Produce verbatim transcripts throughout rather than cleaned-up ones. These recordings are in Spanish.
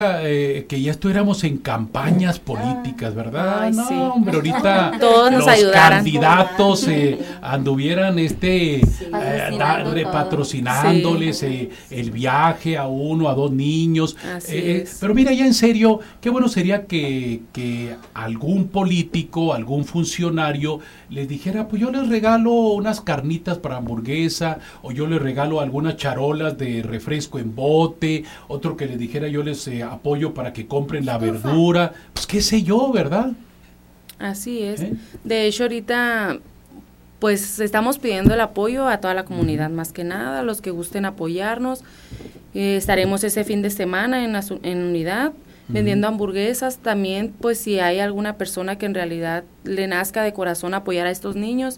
Eh, que ya estuviéramos en campañas políticas, ¿verdad? Ay, no, sí. hombre, ahorita todos nos los ayudaran. candidatos eh, anduvieran este Sí. eh, Patrocinando da- todo. repatrocinándoles Sí. eh, el viaje a uno, a dos niños. Así Eh, es. Pero mira, ya en serio, qué bueno sería que, que algún político, algún funcionario les dijera, pues yo les regalo unas carnitas para hamburguesa, o yo les regalo algunas charolas de refresco en bote, otro que les dijera yo les eh, apoyo para que compren la Estufa. verdura, pues qué sé yo, ¿verdad? Así es. ¿Eh? De hecho, ahorita, pues estamos pidiendo el apoyo a toda la comunidad, más que nada, a los que gusten apoyarnos. Eh, estaremos ese fin de semana en, la su- en unidad vendiendo hamburguesas. También, pues si hay alguna persona que en realidad le nazca de corazón apoyar a estos niños,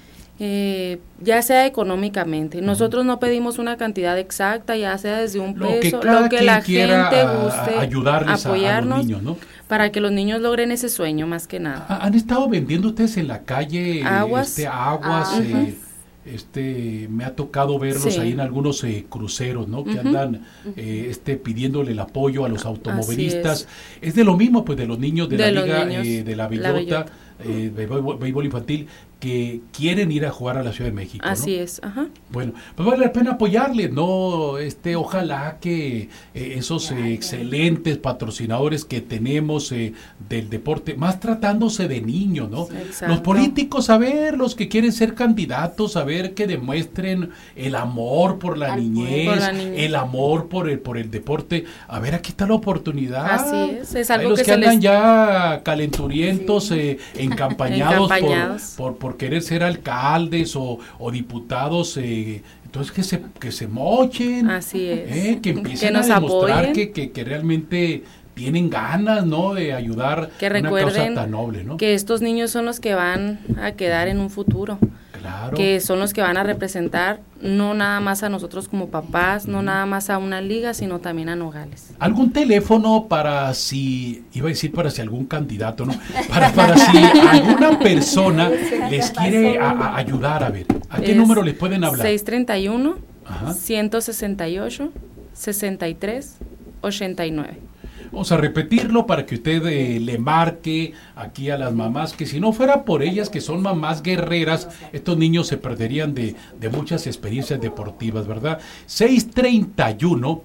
eh, ya sea económicamente. Nosotros no pedimos una cantidad exacta, ya sea desde un Lo que peso, cada lo que quien la quiera gente a- guste a- ayudarles a- a, apoyarnos los niños, ¿no? para que los niños logren ese sueño, más que nada. Ah, ¿Han estado vendiendo ustedes en la calle Aguas. este, aguas? Ah, eh, este Me ha tocado verlos Sí. ahí en algunos eh, cruceros, ¿no? Que Ujú. andan eh, este pidiéndole el apoyo a los automovilistas. es. Es. de lo mismo, pues, de los niños de, De la los liga niños, eh, de la la Bellota, Bellota. eh, de béisbol, béisbol infantil, que quieren ir a jugar a la Ciudad de México, ¿no? Así es, ajá. Bueno, pues vale la pena apoyarles, ¿no? Este, ojalá que eh, esos eh, excelentes patrocinadores que tenemos eh, del deporte, más tratándose de niños, ¿no? Exacto. Los políticos, a ver, los que quieren ser candidatos, a ver, que demuestren el amor por la, Al niñez, pueblo. Por la niñez. el amor por el, por el deporte. A ver, aquí está la oportunidad. Así es, es Hay algo los que que, se andan les- ya calenturientos, Sí. eh, encampañados, Encampañados. Por, por, por querer ser alcaldes o, o diputados, eh, entonces que se que se mochen, Así es. eh, que empiecen nos a demostrar apoyen, que, que, que realmente tienen ganas, ¿no? De ayudar que a una causa recuerden tan noble, ¿no? que estos niños son los que van a quedar en un futuro, Claro. que son los que van a representar no nada más a nosotros como papás, no nada más a una liga, sino también a Nogales. ¿Algún teléfono para si, iba a decir para si algún candidato, ¿no? Para, para si alguna persona les quiere a- a ayudar, a ver, ¿a qué Es número les pueden hablar? seis treinta y uno, Ajá. ciento sesenta y ocho, sesenta y tres, ochenta y nueve. Vamos a repetirlo para que usted eh, le marque aquí a las mamás, que si no fuera por ellas, que son mamás guerreras, estos niños se perderían de, de muchas experiencias deportivas, ¿verdad? seis treinta y uno,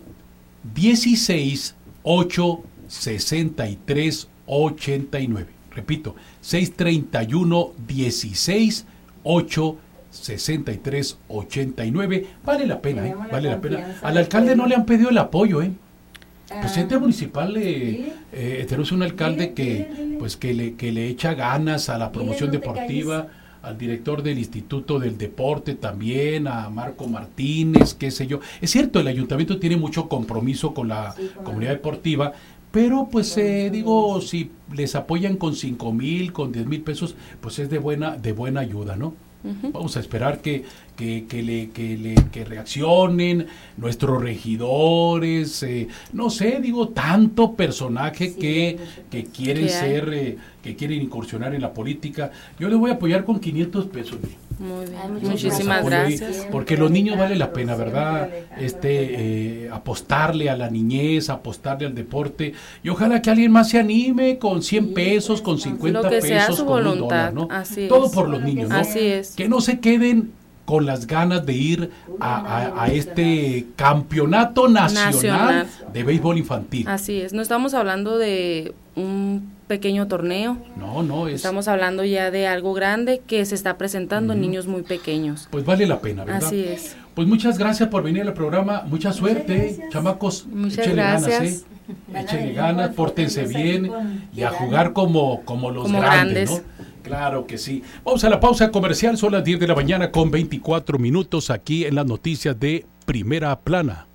dieciséis, ocho, sesenta y tres, ochenta y nueve. Repito, seis treinta y uno, dieciséis, ocho, sesenta y tres, ochenta y nueve. Vale la pena, ¿eh? Tenemos la Vale la pena. confianza Al de alcalde que- no le han pedido el apoyo, ¿eh? Ah, Presidente municipal, eh, sí. eh, tenemos un alcalde Dile, que dile, dile. pues que le, que le echa ganas a la Dile, promoción no te deportiva, al director del Instituto del Deporte también, a Marco Martínez, qué sé yo. Es cierto, el ayuntamiento tiene mucho compromiso con la Sí, con comunidad la- deportiva, pero pues Con eh, sus- digo, si les apoyan con cinco mil, con diez mil pesos, pues es de buena, de buena ayuda, ¿no? Ujú. Vamos a esperar que, que, que, le, que, le, que reaccionen nuestros regidores, eh, no sé, digo, tanto personaje Sí, que, mucho que personaje. quieren Que hay. ser, eh, que quieren incursionar en la política. Yo les voy a apoyar con quinientos pesos. mire. Muy bien, Hay muchos muchísimas Apoyo ahí, gracias. porque los niños vale la pena, Siempre ¿verdad? Alejandro, Este, eh, apostarle a la niñez, apostarle al deporte. Y ojalá que alguien más se anime con cien Sí, pesos, con pues, cincuenta Lo que sea pesos, su con un voluntad, dólar, ¿no? así Todo es. por los Lo que niños, ¿no? sea. Así es. Que no se queden con las ganas de ir a, a- a este campeonato nacional, Nacional. de béisbol infantil. Así es, no estamos hablando de un pequeño torneo, No, no, es, estamos hablando ya de algo grande que se está presentando en niños muy pequeños. pues vale la pena, ¿verdad? Así es. Pues muchas gracias por venir al programa, mucha suerte, gracias. chamacos, Muchas échenle ganas, gracias. ¿eh? Van a Échenle venir ganas, con- pórtense con- bien con- y a de jugar ganas. como, como los Como grandes, grandes. ¿no? Claro que sí. Vamos a la pausa comercial, son las diez de la mañana con veinticuatro minutos aquí en las noticias de Primera Plana.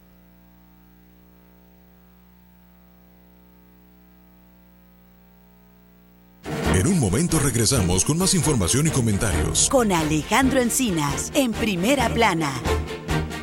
En un momento regresamos con más información y comentarios. Con Alejandro Encinas, en Primera Plana.